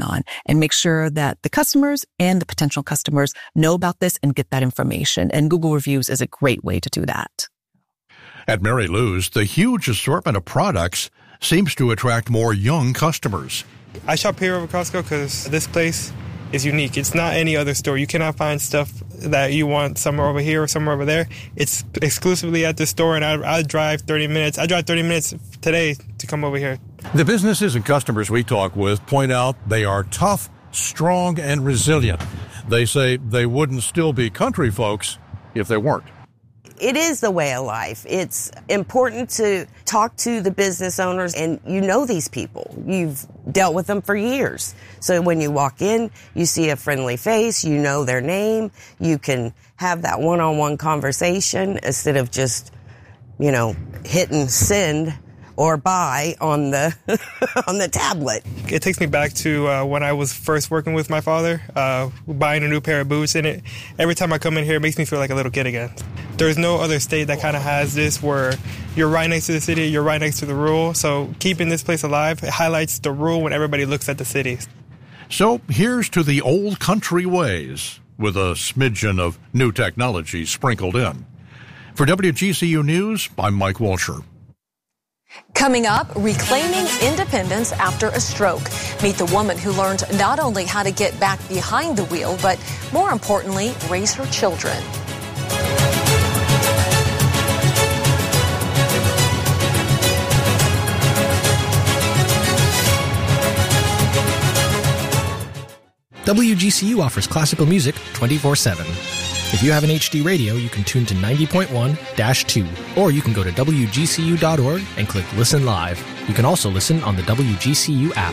on, and make sure that the customers and the potential customers know about this and get that information. And Google Reviews is a great way to do that. At Mary Lou's, the huge assortment of products seems to attract more young customers. I shop here over Costco because this place is unique. It's not any other store. You cannot find stuff that you want somewhere over here or somewhere over there. It's exclusively at this store, and I drive 30 minutes. I drive 30 minutes today to come over here. The businesses and customers we talk with point out they are tough, strong, and resilient. They say they wouldn't still be country folks if they weren't. It is the way of life. It's important to talk to the business owners, and you know these people. You've dealt with them for years. So when you walk in, you see a friendly face, you know their name, you can have that one-on-one conversation instead of just, hitting send or buy on the on the tablet. It takes me back to when I was first working with my father, buying a new pair of boots, and every time I come in here, it makes me feel like a little kid again. There's no other state that kind of has this where you're right next to the city, you're right next to the rural. So keeping this place alive, it highlights the rural when everybody looks at the city. So here's to the old country ways, with a smidgen of new technology sprinkled in. For WGCU News, I'm Mike Walsher. Coming up, reclaiming independence after a stroke. Meet the woman who learned not only how to get back behind the wheel, but more importantly, raise her children. WGCU offers classical music 24/7. If you have an HD radio, you can tune to 90.1-2, or you can go to WGCU.org and click Listen Live. You can also listen on the WGCU app.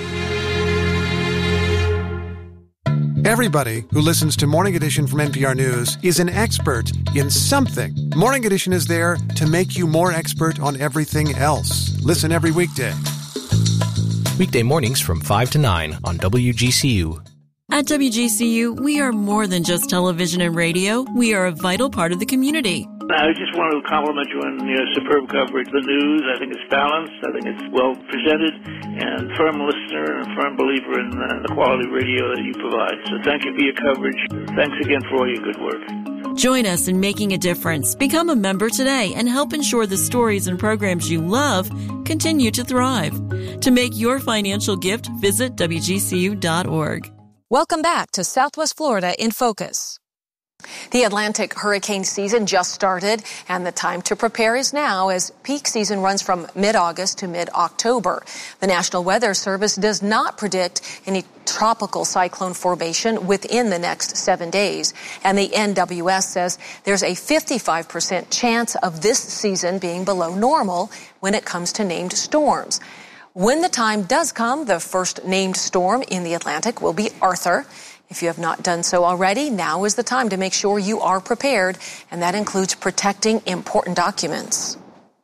Everybody who listens to Morning Edition from NPR News is an expert in something. Morning Edition is there to make you more expert on everything else. Listen every weekday. Weekday mornings from 5 to 9 on WGCU. At WGCU, we are more than just television and radio. We are a vital part of the community. I just want to compliment you on your superb coverage of the news. I think it's balanced. I think it's well presented, and firm listener and a firm believer in the quality radio that you provide. So thank you for your coverage. Thanks again for all your good work. Join us in making a difference. Become a member today and help ensure the stories and programs you love continue to thrive. To make your financial gift, visit WGCU.org. Welcome back to Southwest Florida in Focus. The Atlantic hurricane season just started, and the time to prepare is now as peak season runs from mid-August to mid-October. The National Weather Service does not predict any tropical cyclone formation within the next 7 days, and the NWS says there's a 55% chance of this season being below normal when it comes to named storms. When the time does come, the first named storm in the Atlantic will be Arthur. If you have not done so already, now is the time to make sure you are prepared, and that includes protecting important documents.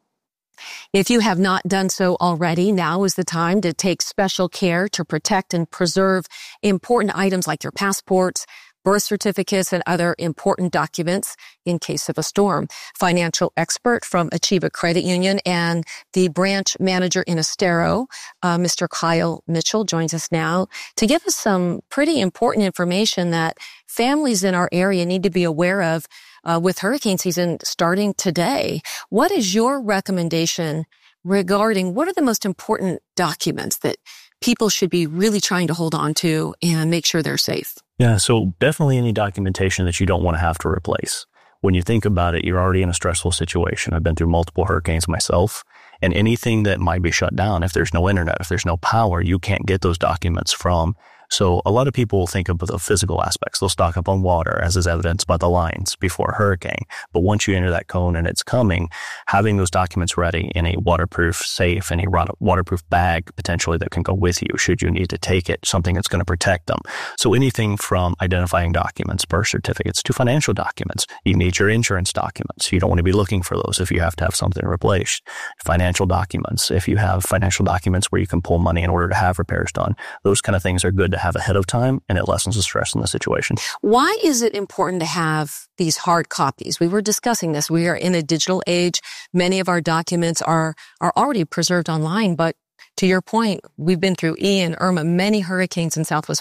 If you have not done so already, now is the time to take special care to protect and preserve important items like your passports, birth certificates, and other important documents in case of a storm. Financial expert from Achieva Credit Union and the branch manager in Estero, Mr. Kyle Mitchell, joins us now to give us some pretty important information that families in our area need to be aware of with hurricane season starting today. What is your recommendation regarding what are the most important documents that people should be really trying to hold on to and make sure they're safe? Yeah, so definitely any documentation that you don't want to have to replace. When you think about it, you're already in a stressful situation. I've been through multiple hurricanes myself, and anything that might be shut down, if there's no internet, if there's no power, you can't get those documents from. So a lot of people think of the physical aspects. They'll stock up on water, as is evidenced by the lines before a hurricane. But once you enter that cone and it's coming, having those documents ready in a waterproof safe, any waterproof bag potentially that can go with you should you need to take it, something that's going to protect them. So anything from identifying documents, birth certificates, to financial documents. You need your insurance documents. You don't want to be looking for those if you have to have something replaced. Financial documents. If you have financial documents where you can pull money in order to have repairs done, those kind of things are good to have ahead of time, and it lessens the stress in the situation. Why is it important to have these hard copies? We were discussing this. We are in a digital age. Many of our documents are already preserved online, but to your point, we've been through Ian, Irma, many hurricanes in Southwest